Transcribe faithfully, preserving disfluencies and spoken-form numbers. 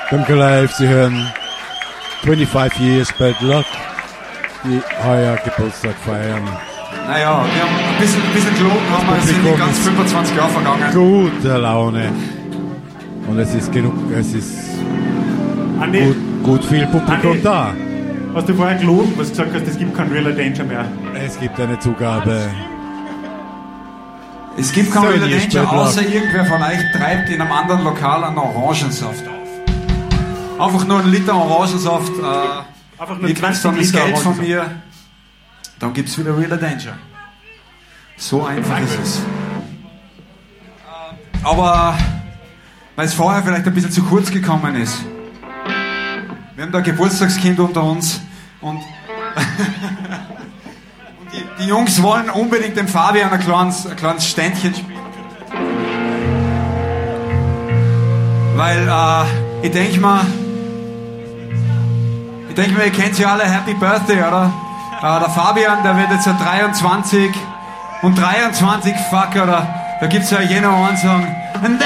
beim Live. Sie hören fünfundzwanzig Years Bad Luck, die heuer Geburtstag feiern. Naja, wir haben ein bisschen, ein bisschen gelogen, haben wir, es sind nicht ganz fünfundzwanzig Jahre vergangen. Gute Laune. Und es ist genug, es ist Andi, gut, gut viel Publikum Andi, da. Hast du vorher gelogen, was du gesagt hast, es gibt keinen Real Danger mehr? Es gibt eine Zugabe. Es gibt keinen So, Real ihr Danger, Spätlock. außer irgendwer von euch treibt in einem anderen Lokal einen Orangensaft auf. Einfach nur einen Liter Orangensaft. Äh, Einfach nur ihr kriegt zwanzig dann das Liter Geld von Orangensaft. mir. Dann gibt es wieder Real Danger. So einfach ist es. Aber weil es vorher vielleicht ein bisschen zu kurz gekommen ist. Wir haben da ein Geburtstagskind unter uns und, und die, die Jungs wollen unbedingt dem Fabian ein kleines, ein kleines Ständchen spielen. Weil äh, ich denke mal, ich denke mal, ihr kennt ja alle Happy Birthday, oder? Äh, der Fabian, der wird jetzt ja dreiundzwanzig und dreiundzwanzig, fuck, oder? Da gibt es ja jene Ohren sagen, and